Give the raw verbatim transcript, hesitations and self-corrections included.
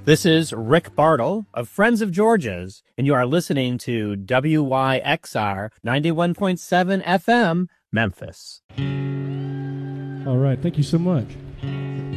This is Rick Bartle of Friends of Georgia's, and you are listening to W Y X R ninety-one point seven F M, Memphis. All right. Thank you so much.